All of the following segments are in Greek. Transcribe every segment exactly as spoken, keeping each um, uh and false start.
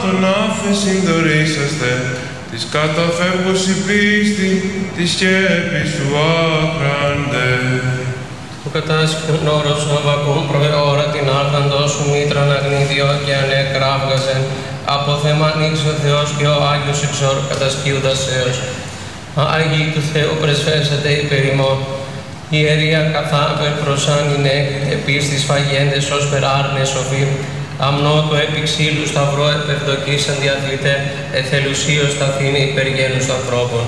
τον άφεσιν δωρήσαστε, της καταφεύγωση πίστη, της σκέπης σου άχραντε. Ο κατάσχεν όρος ο Βακούμ προεώρα την άρχαντό σου μήτραν αγνίδιό και ανεκράβγαζεν, από θέμα ανοίξει ο Θεός και ο Άγιος εξόρ κατασκύοντας Θεός. Άγιοι του Θεού πρεσβεύσατε υπερ ημών. Ιερία καθάβερ προσάνιν έκρητε πίστης φαγέντες ως περάρνε σοφή. Αμνό το επί ξύλου σταυρό επευδοκίσαν διαθλητέ, εθελουσίως σταθήνε υπερ γένους ανθρώπων.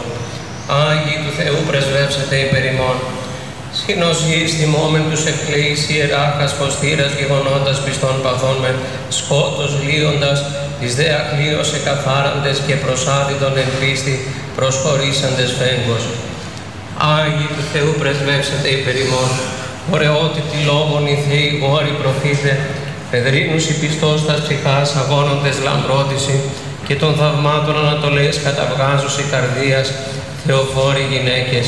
Άγιοι του Θεού πρεσβεύσατε υπερ ημών. Συνοσγείς τιμόμεν τους ευκλεείς ιεράρχας ποστήρας γεγονότας πιστών παθών με σκότος λύοντας, τις δε αχλίως εκαθάραντες και προσάδητον εν πίστη προσχωρήσαντες φέγγος. Άγιοι του Θεού πρεσβεύσατε υπερ ημών. Ωραιότητοι λόγων οι Θεοί γόροι προφήτε, πεδρίνους οι πιστός τας ψυχάς αγώνοντες λαμπρότηση και των θαυμάτων ανατολές καταβγάζουσι καρδίας, θεοφόροι γυναίκες.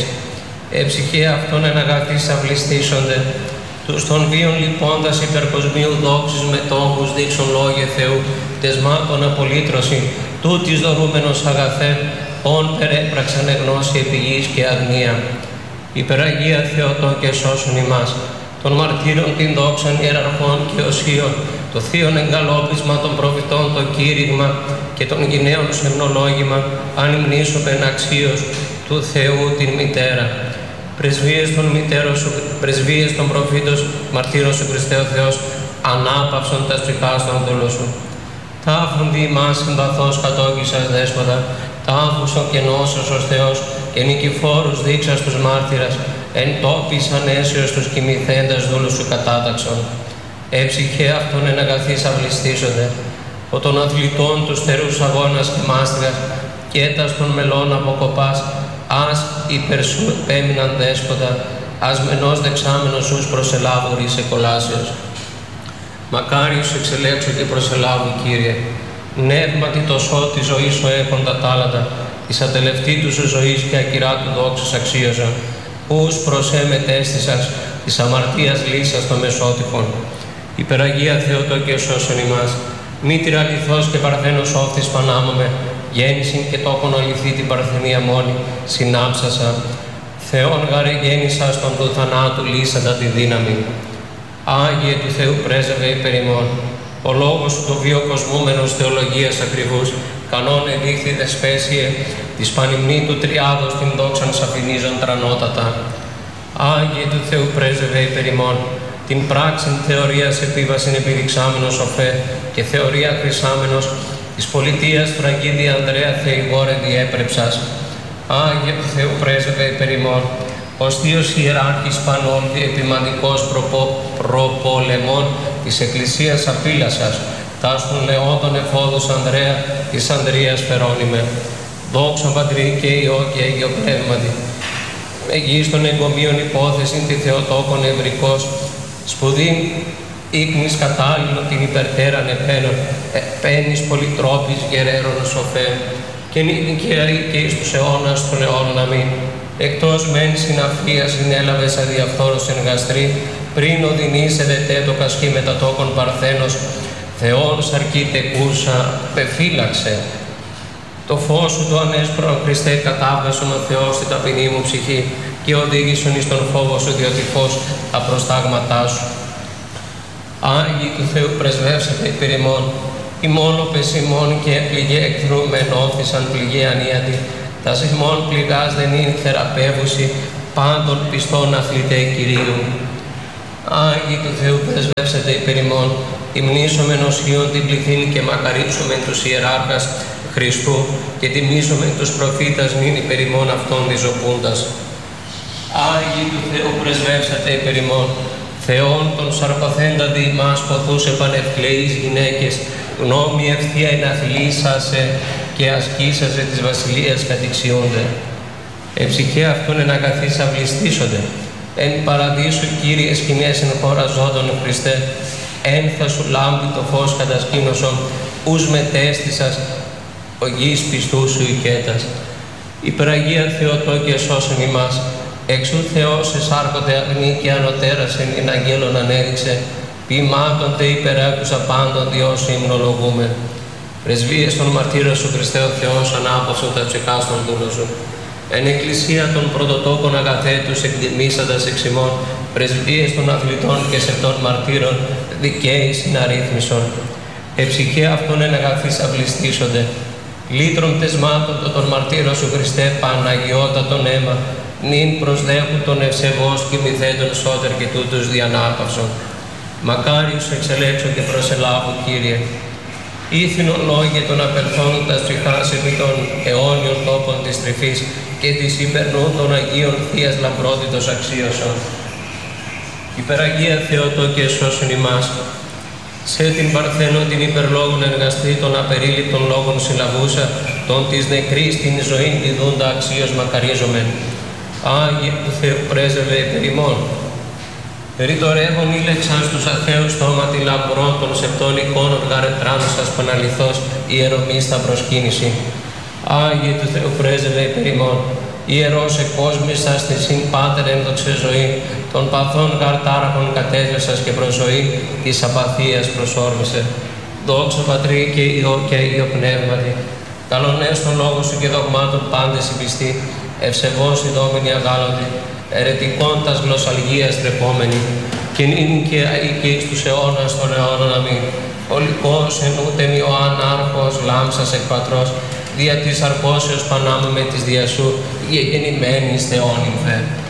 Εψυχέ αυτών εν αγαθείς αυλιστήσονται, τους των βίων λυπώντας υπερκοσμίου δόξης με τόχους δείξουν λόγια Θεού, τεσμάτων απολύτρωση, τούτης δωρούμενος αγαθέ, όν περέπραξαν εγνώση επί γης και αγνία. Υπεραγία Θεοτό και σώσον ημάς, των μαρτύρων την δόξαν ιεραρχών και οσίων, το θείον εγκαλόπισμα των προφητών το κήρυγμα και των γυναίων σεμνολόγημα, αν υμνήσουμε αξίως του Θεού την μητέρα. Πρεσβείες των μητέρων σου, πρεσβείες των προφήτων, μαρτύρων σου Χριστέ ο Θεός, ανάπαυσον τας ψυχάς των δούλων σου. Τάφροντι ημάς συμπαθώς κατόκισας δέσποτα, τάφουσον και νόσος ως Θεός, και νικηφόρους δείξας τους μάρτυρας, εν τόπις ανέσιος τους κοιμηθέντας δούλους σου κατάταξον. Εψυχέ αυτόν εν αγαθείς αυλιστήσονται, ο των αθλητών τους θερούς αγώνας και μάστιγας, και έτας των μελών αποκοπάς, ας υπερ σου επέμειναν δέσποτα, ας μενός δεξάμενος σους προσελάβουροι σε κολάσεως. Μακάριος εξελέξω και προσελάβου, Κύριε, νεύματι το σώτη ζωής σου έχοντα τάλαντα, της ατελευτή του σου ζωής και ακυρά του δόξας αξίωσα, ους προσέ μετέστησας, της αμαρτίας λύσας των μεσότυχων. Υπεραγία Θεοτό και σώσον ημάς, μήτηρα αληθώς και παρθένος όφθης πανάμαμε, γέννησιν και τόκον αληθή την παρθενία μόνη, συνάψασα. Θεόν γαρε γέννησας των του θανάτου λύσαντα τη δύναμη. Άγιε του Θεού πρέσβευε υπερ ημών. Ο λόγος του το βίο κοσμούμενος θεολογίας ακριβούς, κανόν εδείχθη δεσπέσιε, της πανυμνή του τριάδος την δόξαν σαφηνίζον τρανότατα. Άγιε του Θεού πρέσβευε υπερ ημών. Την πράξην θεωρίας επίβασιν επιδειξάμενος οφέ και θεωρία χρυσάμενος, της πολιτείας φραγίδη Ανδρέα Θεηγόρε διέπρεψας. Άγιε του Θεού πρέσβευε υπερ ημών. Ως Θείος Ιεράρχης Πανόλτη επιμαντικός προπο, προπολεμών της Εκκλησίας Απίλασας, τας των λεόντων εφόδους Ανδρέα της Ανδρείας φερόνιμε. Δόξα Πατρί και Υιό και Αγιο Πνεύματι. Μεγείς των εγκομείων υπόθεσιν τη Θεοτόκον ευρικός, σπουδήν ίκνης κατάλληλον την υπερτέραν επένων, επένης πολυτρόπης γερέρων σοφέ, και νύχτην και αρή και εις τους αιώνας των αιώνων αμήν. Εκτός μεν συναυθίας συνέλαβες αδιαφθόρος εν γαστρή, πριν οδυνείς εδετέ το κασκή μετατόκον παρθένος, Θεόν σαρκή τεκούσα, πεφύλαξε. Το φως σου το ανέσπρον Χριστέ κατάβγασον ο Θεός στην ταπεινή μου ψυχή και οδήγησον εις τον φόβο σου, διότι φως τα προστάγματά σου. Άγιοι του Θεού πρεσβεύσατε υπερ ημών, ημών οπες ημών και πληγέ εχθρού μεν όφθησαν πληγέ ανίατη, τας ημών πληγάς δεν είναι θεραπεύουση, πάντων πιστών αθλητέ Κυρίου. Άγιοι του Θεού πρεσβεύσατε υπερ ημών, υμνήσομεν οσίων την πληθύν και μακαρίσομεν τους ιεράρχας Χριστού και τιμήσομεν τους προφήτας νυν υπερ ημών αυτών διζωπούντας. Άγιοι του Θεού πρεσβεύσατε υπερ ημών, Θεόν των σαρκοθέντα δι' ημάς ποθούς επανευκλεείς γυναίκες, γνώμη ευθεία εναθλήσασε και ασκήσασε της βασιλείας κατηξιούνται. Εψυχέ αυτόν εν αγαθείς αυλιστήσονται, εν παραδείσου Κύριε σκηνές εν χώρα ζώντων Χριστέ, εν θα σου λάμπει το φως κατασκήνωσον, ους μετέστησας ο γης πιστού σου οικέτας. Υπεραγία Θεοτό και σώσον ημάς, εξού Θεός εσάρκονται αγνή και ανωτέρασεν ειν αγγέλων ανέδειξε, ποιημάτων τε υπεράκουσα πάντων διώσου υμνολογούμεν. Πρεσβείες των μαρτύρων σου, Χριστέ ο Θεός, ανάπαυσον τα ψυχάς των δούλων σου. Εν εκκλησία των πρωτοτόκων αγαθέτους εκτιμήσαντας εξ ημών, πρεσβείες των αθλητών και σεπτών μαρτύρων, δικαίοι συναρρύθμισον. Εψυχέ αυτών εν αγαθής αυλιστήσονται. Λύτρων τεσμάτων των μαρτύρων σου, Χριστέ, Παναγιώτατον αίμα, νυν προσδέχουν τον ευσεβώς κοιμηθέντων σώτερ και τούτους διανάπαυσον. Μακάριος εξελέξω και προσελάβω, Κύριε. Ήθινον λόγια των απελθών τα ψυχάς επί των αιώνιων τόπων της τρυφής και της υπερνούν των Αγίων Θείας λαμπρότητος αξίωσον. Υπεραγία Θεοτό και σώσον ημάς. Σε την Παρθένο την υπερλόγων εργαστή των απερίληπτων λόγων συλλαβούσα, των της νεκρής την ζωήν τη δούντα αξίως μακαρίζομεν. Άγιε του Θεού πρέσβευε υπερ ημών. Ρητορεύων ήλεξαν στους αθέους στόματι λαμπρών των σεπτών εικόνων γαρετράνουσας παναληθώς ιερωμής στα προσκύνηση. Άγιε του Θεού πρέσβευε υπερ ημών. Ιερός εκόσμησας τη συν πάτερ ένδοξε ζωή, των παθών γαρτάρχων κατέζεσας και προσωή, της απαθίας προσόρμησε. Δόξα Πατρί και Υιό και Υιό Πνεύματι, καλονές των λόγων σου και δογμάτων πάντες η πιστή, ευσεβώς η δόμενη αγάλωτη, ερετικών τας γλωσσαλγίας τρεπόμενη, και νυν και αίκη στους αιώνας των αιώνων αμήν. Ολικός εν ούτε Ιωάνν άρχος λάμψας εκ πατρός, δια της αρπόσεως πανάμου με της δια σου, η εγεννημένης Θεόν ημφέ.